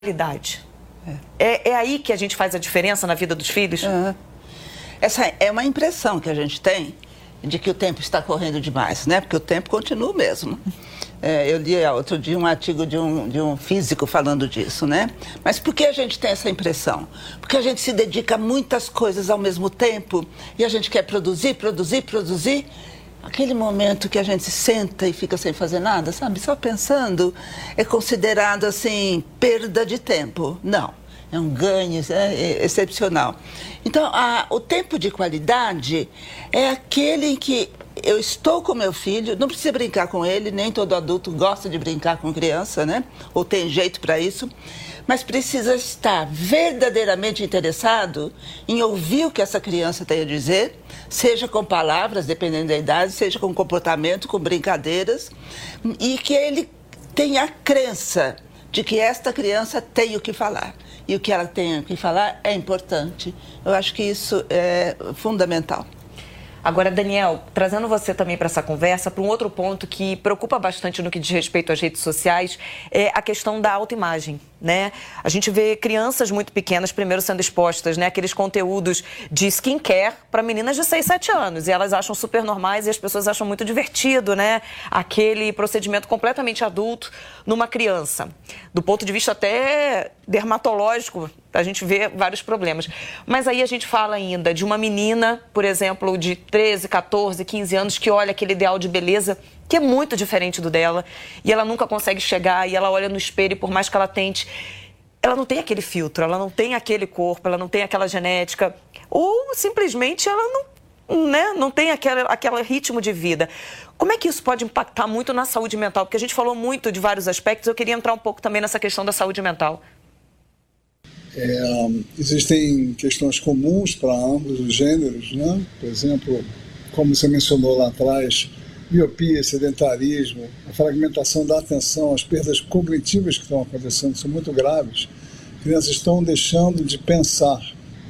qualidade. É aí que a gente faz a diferença na vida dos filhos? Essa é uma impressão que a gente tem de que o tempo está correndo demais, né? Porque o tempo continua mesmo. Eu li outro dia um artigo de um físico falando disso, né? Mas por que a gente tem essa impressão? Porque a gente se dedica a muitas coisas ao mesmo tempo e a gente quer produzir. Aquele momento que a gente se senta e fica sem fazer nada, sabe? Só pensando, é considerado, assim, perda de tempo. Não, é um ganho excepcional. Então, o tempo de qualidade é aquele em que eu estou com meu filho, não precisa brincar com ele, nem todo adulto gosta de brincar com criança, né? Ou tem jeito para isso. Mas precisa estar verdadeiramente interessado em ouvir o que essa criança tem a dizer, seja com palavras, dependendo da idade, seja com comportamento, com brincadeiras, e que ele tenha a crença de que esta criança tem o que falar. E o que ela tem o que falar é importante. Eu acho que isso é fundamental. Agora, Daniel, trazendo você também para essa conversa, para um outro ponto que preocupa bastante no que diz respeito às redes sociais, é a questão da autoimagem, né? A gente vê crianças muito pequenas primeiro sendo expostas, né, aqueles conteúdos de skincare para meninas de 6, 7 anos, e elas acham super normais e as pessoas acham muito divertido, né, aquele procedimento completamente adulto numa criança. Do ponto de vista até dermatológico, a gente vê vários problemas. Mas aí a gente fala ainda de uma menina, por exemplo, de 13, 14, 15 anos, que olha aquele ideal de beleza que é muito diferente do dela, e ela nunca consegue chegar, e ela olha no espelho, e por mais que ela tente, ela não tem aquele filtro, ela não tem aquele corpo, ela não tem aquela genética, ou simplesmente ela não tem aquele ritmo de vida. Como é que isso pode impactar muito na saúde mental? Porque a gente falou muito de vários aspectos, eu queria entrar um pouco também nessa questão da saúde mental. Existem questões comuns para ambos os gêneros, né? Por exemplo, como você mencionou lá atrás, miopia, sedentarismo, a fragmentação da atenção, as perdas cognitivas que estão acontecendo são muito graves. Crianças estão deixando de pensar.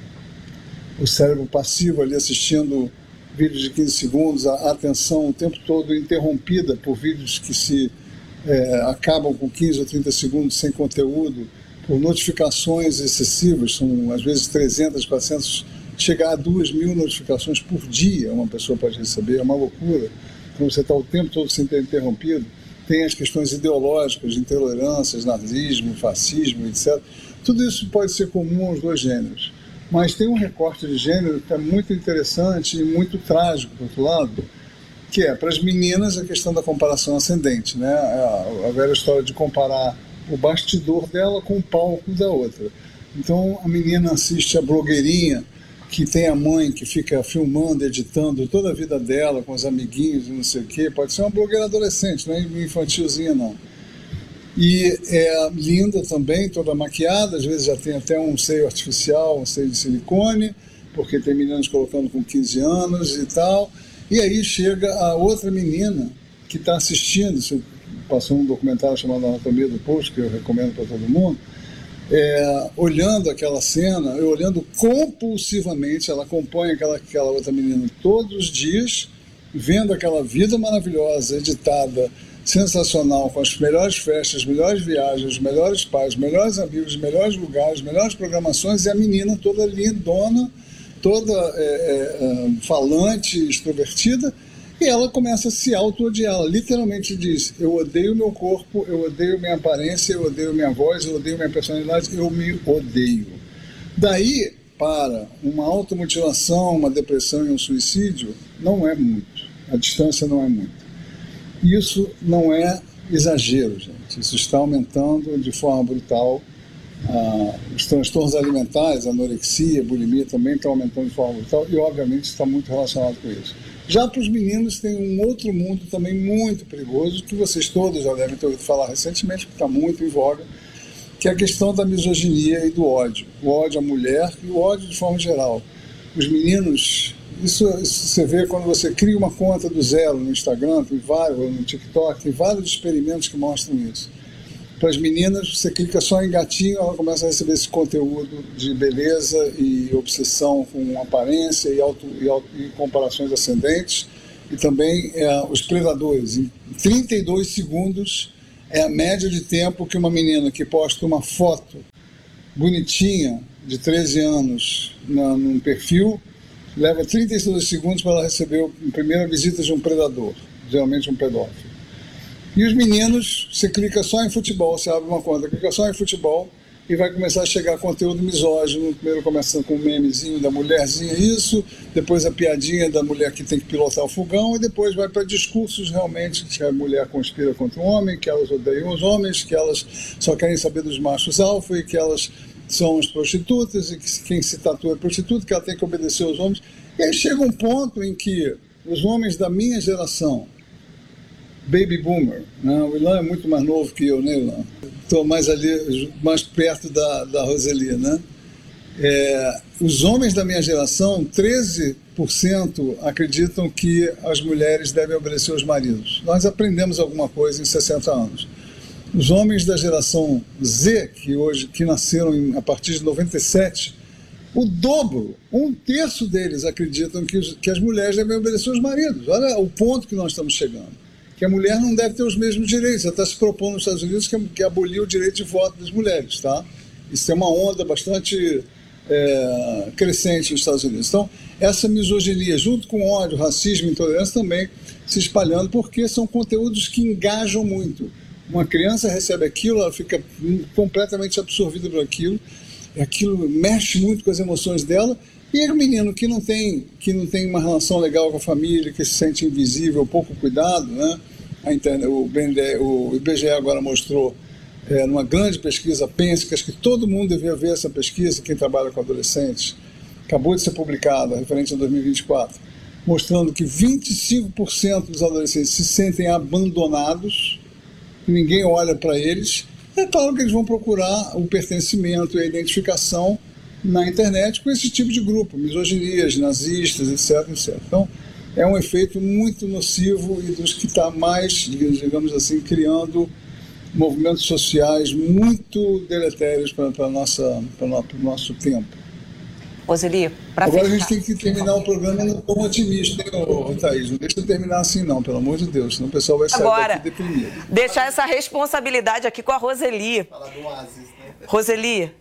O cérebro passivo ali assistindo vídeos de 15 segundos, a atenção o tempo todo interrompida por vídeos que acabam com 15 ou 30 segundos sem conteúdo, por notificações excessivas, são às vezes 300, 400, chegar a 2.000 notificações por dia uma pessoa pode receber, é uma loucura. Então você está o tempo todo sendo interrompido. Tem as questões ideológicas, de intolerâncias, nazismo, fascismo, etc. Tudo isso pode ser comum aos dois gêneros. Mas tem um recorte de gênero que é muito interessante e muito trágico, por outro lado, que é, para as meninas, a questão da comparação ascendente, né? A velha história de comparar o bastidor dela com o palco da outra. Então a menina assiste a blogueirinha que tem a mãe que fica filmando, editando toda a vida dela com os amiguinhos e não sei o quê. Pode ser uma blogueira adolescente, não é infantilzinha não. E é linda também, toda maquiada, às vezes já tem até um seio artificial, um seio de silicone, porque tem meninas colocando com 15 anos e tal. E aí chega a outra menina que está assistindo, passou um documentário chamado Anatomia do Post, que eu recomendo para todo mundo, olhando aquela cena, olhando compulsivamente, ela acompanha aquela outra menina todos os dias, vendo aquela vida maravilhosa, editada, sensacional, com as melhores festas, as melhores viagens, os melhores pais, os melhores amigos, os melhores lugares, as melhores programações, e a menina toda lindona, toda falante, extrovertida, e ela começa a se auto-odiar. Ela literalmente diz: eu odeio meu corpo, eu odeio minha aparência, eu odeio minha voz, eu odeio minha personalidade, eu me odeio. Daí, para uma automutilação, uma depressão e um suicídio, não é muito. A distância não é muito. Isso não é exagero, gente. Isso está aumentando de forma brutal. Os transtornos alimentares, anorexia, bulimia também estão aumentando de forma brutal e, obviamente, está muito relacionado com isso. Já para os meninos tem um outro mundo também muito perigoso, que vocês todos já devem ter ouvido falar recentemente, que está muito em voga, que é a questão da misoginia e do ódio. O ódio à mulher e o ódio de forma geral. Os meninos, isso você vê quando você cria uma conta do zero no Instagram, tem vários, no TikTok, tem vários experimentos que mostram isso. Para as meninas, você clica só em gatinho, ela começa a receber esse conteúdo de beleza e obsessão com aparência e comparações ascendentes. E também os predadores. Em 32 segundos, é a média de tempo que uma menina que posta uma foto bonitinha, de 13 anos, num perfil, leva 32 segundos para ela receber a primeira visita de um predador, geralmente um pedófilo. E os meninos, você clica só em futebol, você abre uma conta, clica só em futebol e vai começar a chegar conteúdo misógino, primeiro começando com o memezinho da mulherzinha, isso, depois a piadinha da mulher que tem que pilotar o fogão, e depois vai para discursos realmente que a mulher conspira contra o homem, que elas odeiam os homens, que elas só querem saber dos machos alfa e que elas são as prostitutas e que quem se tatua é prostituta, que ela tem que obedecer aos homens. E aí chega um ponto em que os homens da minha geração, baby boomer, né? O Ilan é muito mais novo que eu, né, Ilan? Estou mais ali, mais perto da Roseli, né? Os homens da minha geração, 13% acreditam que as mulheres devem obedecer aos maridos. Nós aprendemos alguma coisa em 60 anos. Os homens da geração Z, que nasceram a partir de 97, o dobro, 1/3 deles acreditam que as mulheres devem obedecer aos maridos. Olha o ponto que nós estamos chegando. Que a mulher não deve ter os mesmos direitos. Ela está se propondo nos Estados Unidos que abolir o direito de voto das mulheres. Tá? Isso é uma onda bastante crescente nos Estados Unidos. Então, essa misoginia, junto com ódio, racismo e intolerância, também se espalhando, porque são conteúdos que engajam muito. Uma criança recebe aquilo, ela fica completamente absorvida por aquilo, e aquilo mexe muito com as emoções dela. E o menino que não tem uma relação legal com a família, que se sente invisível, pouco cuidado, né? O IBGE agora mostrou, numa grande pesquisa, Penske, acho que todo mundo devia ver essa pesquisa, quem trabalha com adolescentes, acabou de ser publicada, referente a 2024, mostrando que 25% dos adolescentes se sentem abandonados, ninguém olha para eles. É claro que eles vão procurar o pertencimento e a identificação na internet com esse tipo de grupo, misoginias, nazistas, etc, etc. Então, é um efeito muito nocivo e dos que está mais, digamos assim, criando movimentos sociais muito deletérios para o nosso tempo. Roseli, para agora fechar, a gente tem que terminar o programa num tom otimista, hein, Thaís? Não deixa eu terminar assim não, pelo amor de Deus, senão o pessoal vai sair daqui deprimido. Deixar essa responsabilidade aqui com a Roseli. Falar do Oasis, né? Roseli,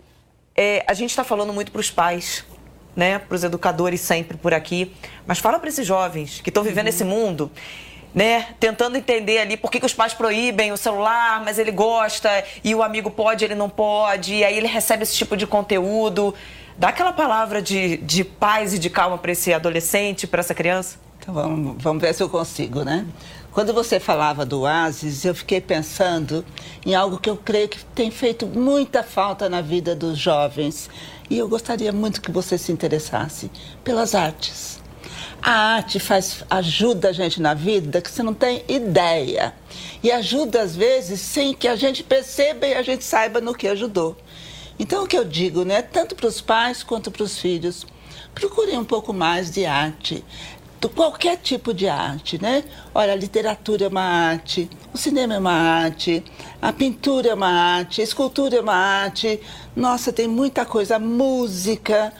a gente está falando muito para os pais, né, para os educadores sempre por aqui, mas fala para esses jovens que estão vivendo esse mundo, né, tentando entender ali por que os pais proíbem o celular, mas ele gosta, e o amigo pode, ele não pode, e aí ele recebe esse tipo de conteúdo. Dá aquela palavra de paz e de calma para esse adolescente, para essa criança? Então vamos ver se eu consigo, né? Quando você falava do Oasis, eu fiquei pensando em algo que eu creio que tem feito muita falta na vida dos jovens. E eu gostaria muito que você se interessasse pelas artes. A arte ajuda a gente na vida que você não tem ideia. E ajuda, às vezes, sem que a gente perceba e a gente saiba no que ajudou. Então, o que eu digo, né, tanto para os pais quanto para os filhos, procurem um pouco mais de arte. Qualquer tipo de arte, né? Olha, a literatura é uma arte, o cinema é uma arte, a pintura é uma arte, a escultura é uma arte. Nossa, tem muita coisa, a música,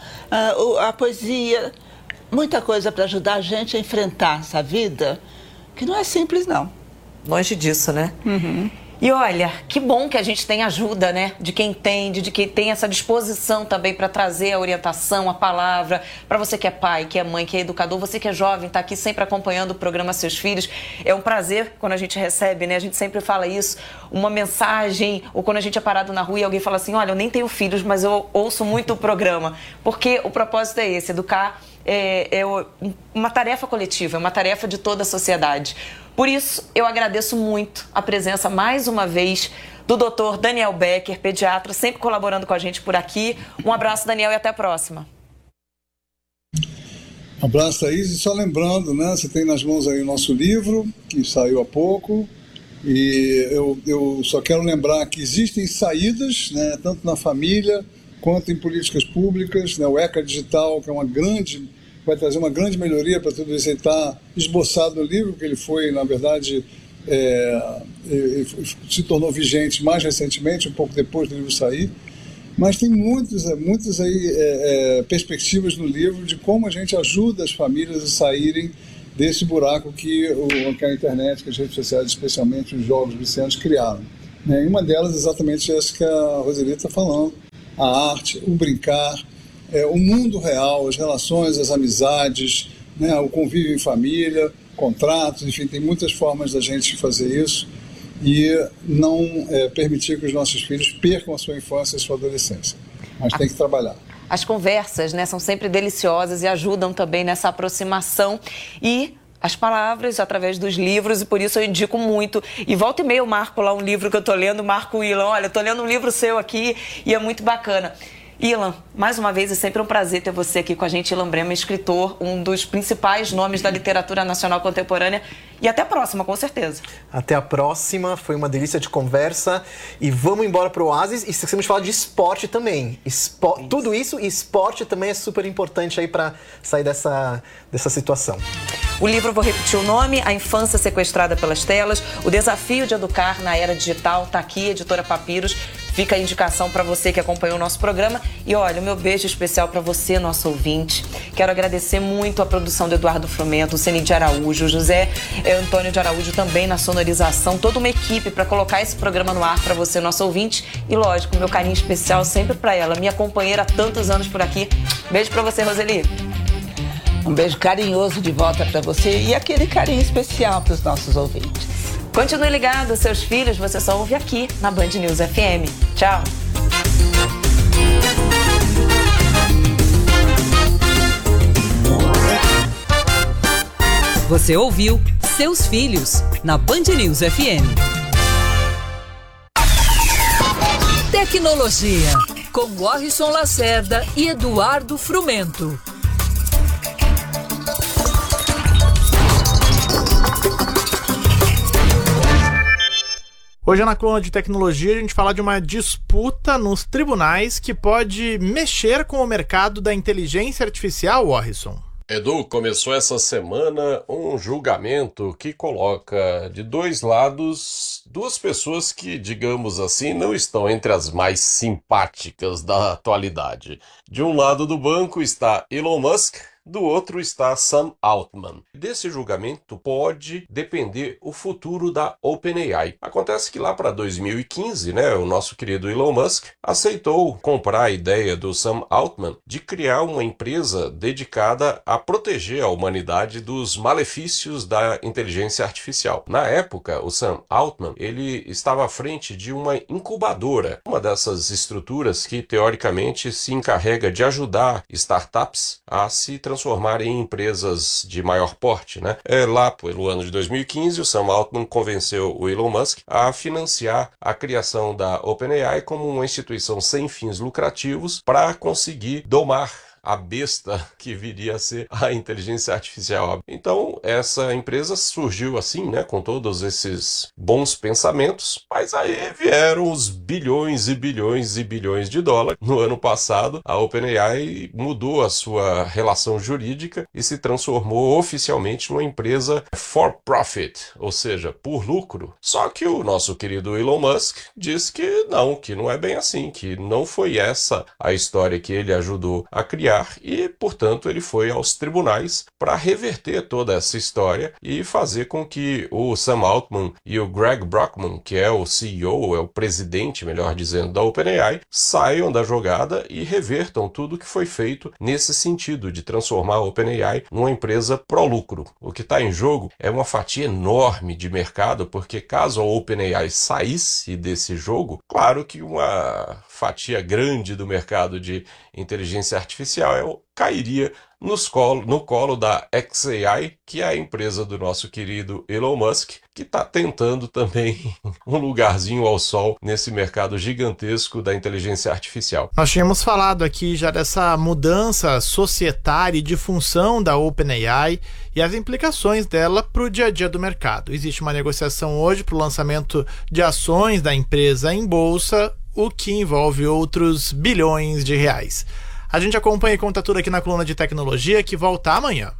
a poesia, muita coisa para ajudar a gente a enfrentar essa vida, que não é simples, não. Longe disso, né? Uhum. E olha, que bom que a gente tem ajuda, né? De quem entende, de quem tem essa disposição também para trazer a orientação, a palavra, para você que é pai, que é mãe, que é educador, você que é jovem, está aqui sempre acompanhando o programa Seus Filhos. É um prazer quando a gente recebe, né? A gente sempre fala isso, uma mensagem, ou quando a gente é parado na rua e alguém fala assim, olha, eu nem tenho filhos, mas eu ouço muito o programa. Porque o propósito é esse, educar é uma tarefa coletiva, é uma tarefa de toda a sociedade. Por isso, eu agradeço muito a presença, mais uma vez, do Dr. Daniel Becker, pediatra, sempre colaborando com a gente por aqui. Um abraço, Daniel, e até a próxima. Um abraço, Thaís. E só lembrando, né, você tem nas mãos aí o nosso livro, que saiu há pouco, e eu só quero lembrar que existem saídas, né, tanto na família quanto em políticas públicas, né, o ECA Digital, que vai trazer uma grande melhoria para tudo isso. Ele está esboçado no livro, que ele foi, na verdade, se tornou vigente mais recentemente, um pouco depois do livro sair. Mas tem muitas aí, perspectivas no livro de como a gente ajuda as famílias a saírem desse buraco que a internet, que as redes sociais, especialmente os jogos viciantes, criaram. né? E uma delas é exatamente essa que a Roseli está falando, a arte, o brincar, o mundo real, as relações, as amizades, né? O convívio em família, contratos, enfim, tem muitas formas da gente fazer isso e não permitir que os nossos filhos percam a sua infância e a sua adolescência. Mas tem que trabalhar. As conversas, né, são sempre deliciosas e ajudam também nessa aproximação e as palavras através dos livros, e por isso eu indico muito. E volta e meia eu marco lá um livro que eu estou lendo, marco o Ilan, olha, estou lendo um livro seu aqui e é muito bacana. Ilan, mais uma vez é sempre um prazer ter você aqui com a gente. Ilan Bremer, escritor, um dos principais nomes da literatura nacional contemporânea. E até a próxima, com certeza. Até a próxima, foi uma delícia de conversa. E vamos embora para o Oasis. E esquecemos de falar de esporte também. Tudo isso e esporte também é super importante aí para sair dessa situação. O livro, vou repetir o nome, A Infância Sequestrada pelas Telas, o desafio de educar na era digital, está aqui, editora Papiros. Fica a indicação para você que acompanhou o nosso programa. E olha, o meu beijo especial para você, nosso ouvinte. Quero agradecer muito a produção do Eduardo Frumento, o Ceni de Araújo, o José Antônio de Araújo também na sonorização, toda uma equipe para colocar esse programa no ar para você, nosso ouvinte. E lógico, meu carinho especial sempre para ela, minha companheira há tantos anos por aqui. Beijo para você, Roseli. Um beijo carinhoso de volta para você e aquele carinho especial para os nossos ouvintes. Continue ligado, seus filhos, você só ouve aqui na Band News FM. Tchau. Você ouviu Seus Filhos, na Band News FM. Tecnologia, com Warrison Lacerda e Eduardo Frumento. Hoje na coluna de tecnologia a gente fala de uma disputa nos tribunais que pode mexer com o mercado da inteligência artificial, Warrison. Edu, começou essa semana um julgamento que coloca de dois lados duas pessoas que, digamos assim, não estão entre as mais simpáticas da atualidade. De um lado do banco está Elon Musk, do outro está Sam Altman. Desse julgamento pode depender o futuro da OpenAI. Acontece que lá para 2015, o nosso querido Elon Musk aceitou comprar a ideia do Sam Altman de criar uma empresa dedicada a proteger a humanidade dos malefícios da inteligência artificial. Na época, o Sam Altman ele estava à frente de uma incubadora, uma dessas estruturas que teoricamente se encarrega de ajudar startups a se transformar em empresas de maior porte, Lá pelo ano de 2015, o Sam Altman convenceu o Elon Musk a financiar a criação da OpenAI como uma instituição sem fins lucrativos para conseguir domar a besta que viria a ser a inteligência artificial. Então, essa empresa surgiu assim, com todos esses bons pensamentos, mas aí vieram os bilhões e bilhões e bilhões de dólares. No ano passado, a OpenAI mudou a sua relação jurídica e se transformou oficialmente numa empresa for profit, ou seja, por lucro. Só que o nosso querido Elon Musk diz que não é bem assim, que não foi essa a história que ele ajudou a criar e, portanto, ele foi aos tribunais para reverter toda essa história e fazer com que o Sam Altman e o Greg Brockman, que é o CEO, é o presidente, melhor dizendo, da OpenAI, saiam da jogada e revertam tudo que foi feito nesse sentido de transformar a OpenAI numa empresa pró-lucro. O que está em jogo é uma fatia enorme de mercado, porque caso a OpenAI saísse desse jogo, claro que uma fatia grande do mercado de inteligência artificial cairia no colo da xAI, que é a empresa do nosso querido Elon Musk, que está tentando também um lugarzinho ao sol nesse mercado gigantesco da inteligência artificial. Nós tínhamos falado aqui já dessa mudança societária e de função da OpenAI e as implicações dela para o dia a dia do mercado. Existe uma negociação hoje para o lançamento de ações da empresa em bolsa, o que envolve outros bilhões de reais. A gente acompanha e conta tudo aqui na coluna de tecnologia, que volta amanhã.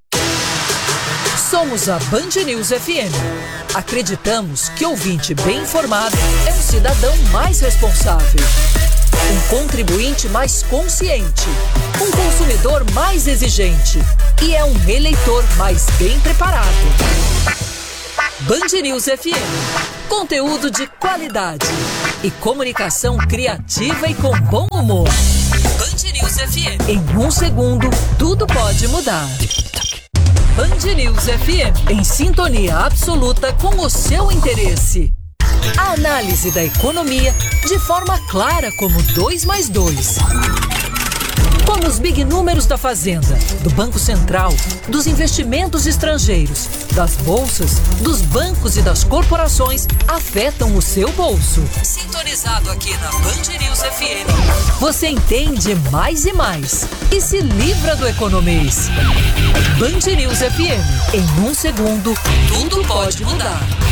Somos a Band News FM. Acreditamos que ouvinte bem informado é um cidadão mais responsável, um contribuinte mais consciente, um consumidor mais exigente e é um eleitor mais bem preparado. Band News FM. Conteúdo de qualidade e comunicação criativa e com bom humor. Band News FM. Em 1 segundo, tudo pode mudar. Band News FM, em sintonia absoluta com o seu interesse. A análise da economia de forma clara como 2 mais 2. Como os big números da Fazenda, do Banco Central, dos investimentos estrangeiros, das bolsas, dos bancos e das corporações afetam o seu bolso. Sintonizado aqui na Band News FM, você entende mais e mais e se livra do economês. Band News FM, em 1 segundo, tudo pode mudar.